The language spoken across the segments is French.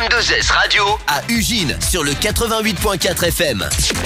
M2S Radio à Ugine sur le 88.4 FM.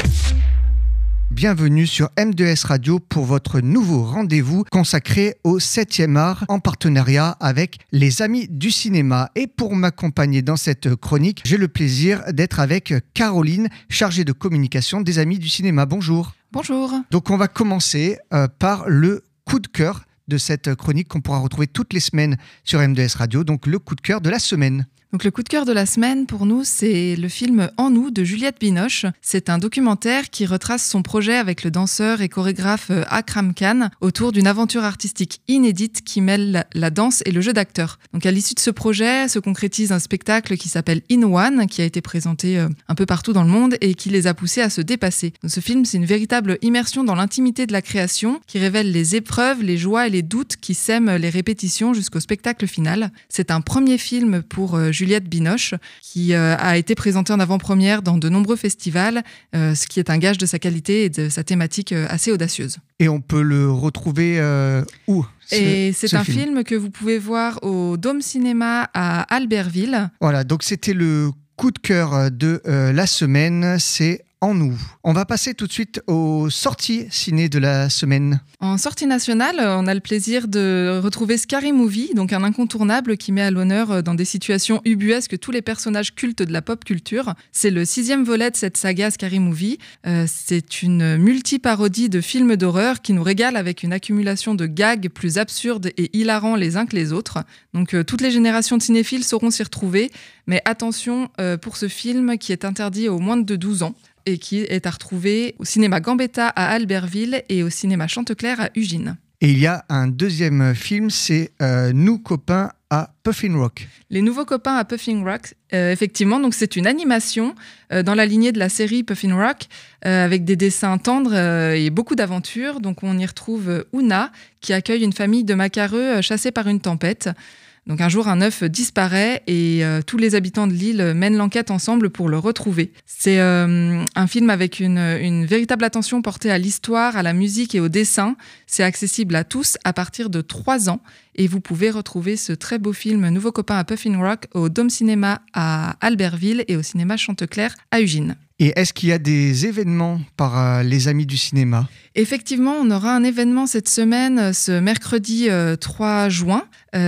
Bienvenue sur M2S Radio pour votre nouveau rendez-vous consacré au 7e art en partenariat avec les Amis du cinéma. Et pour m'accompagner dans cette chronique, j'ai le plaisir d'être avec Caroline, chargée de communication des Amis du cinéma. Bonjour. Bonjour. Donc on va commencer par le coup de cœur de cette chronique qu'on pourra retrouver toutes les semaines sur M2S Radio. Donc le coup de cœur de la semaine. Donc le coup de cœur de la semaine pour nous, c'est le film En nous de Juliette Binoche. C'est un documentaire qui retrace son projet avec le danseur et chorégraphe Akram Khan autour d'une aventure artistique inédite qui mêle la danse et le jeu d'acteur. Donc à l'issue de ce projet se concrétise un spectacle qui s'appelle In One, qui a été présenté un peu partout dans le monde et qui les a poussés à se dépasser. Donc, ce film, c'est une véritable immersion dans l'intimité de la création qui révèle les épreuves, les joies et les doutes qui sèment les répétitions jusqu'au spectacle final. C'est un premier film pour Juliette Binoche, qui a été présentée en avant-première dans de nombreux festivals, ce qui est un gage de sa qualité et de sa thématique assez audacieuse. Et on peut le retrouver où ? C'est un film que vous pouvez voir au Dôme Cinéma à Albertville. Voilà, donc c'était le coup de cœur de la semaine, c'est En nous. On va passer tout de suite aux sorties ciné de la semaine. En sortie nationale, on a le plaisir de retrouver Scary Movie, donc un incontournable qui met à l'honneur dans des situations ubuesques tous les personnages cultes de la pop culture. C'est le 6e volet de cette saga Scary Movie. C'est une multi-parodie de films d'horreur qui nous régale avec une accumulation de gags plus absurdes et hilarants les uns que les autres. Donc toutes les générations de cinéphiles sauront s'y retrouver, mais attention pour ce film qui est interdit aux moins de 12 ans. Et qui est à retrouver au cinéma Gambetta à Albertville et au cinéma Chanteclair à Ugine. Et il y a un deuxième film, c'est Nous copains à Puffin Rock. Les nouveaux copains à Puffin Rock, effectivement, donc c'est une animation dans la lignée de la série Puffin Rock, avec des dessins tendres et beaucoup d'aventures. Donc on y retrouve Ouna, qui accueille une famille de macareux chassés par une tempête. Donc un jour, un œuf disparaît et tous les habitants de l'île mènent l'enquête ensemble pour le retrouver. C'est un film avec une véritable attention portée à l'histoire, à la musique et au dessin. C'est accessible à tous à partir de 3 ans. Et vous pouvez retrouver ce très beau film Nouveau copain à Puffin Rock au Dôme Cinéma à Albertville et au cinéma Chanteclair à Ugine. Et est-ce qu'il y a des événements par les Amis du cinéma ? Effectivement, on aura un événement cette semaine, ce mercredi 3 juin,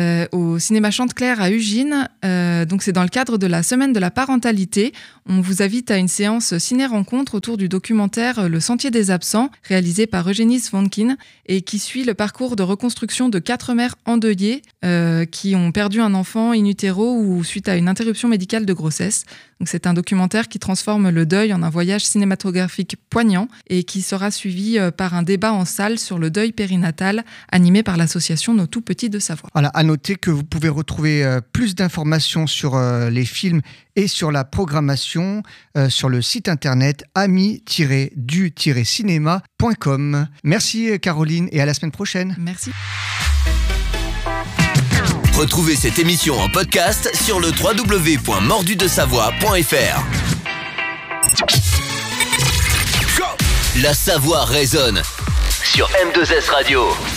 au cinéma Chanteclair à Ugine. Donc c'est dans le cadre de la semaine de la parentalité. On vous invite à une séance ciné-rencontre autour du documentaire Le Sentier des absents, réalisé par Eugénie Svonkin, et qui suit le parcours de reconstruction de 4 mères endeuillées qui ont perdu un enfant in utero ou suite à une interruption médicale de grossesse. Donc c'est un documentaire qui transforme le deuil en un voyage cinématographique poignant et qui sera suivi par un débat en salle sur le deuil périnatal animé par l'association Nos Tout Petits de Savoie. Voilà, à noter que vous pouvez retrouver plus d'informations sur les films et sur la programmation sur le site internet ami-du-cinéma.com. Merci Caroline et à la semaine prochaine. Merci. Retrouvez cette émission en podcast sur le www.mordudesavoie.fr. La Savoie résonne sur M2S Radio.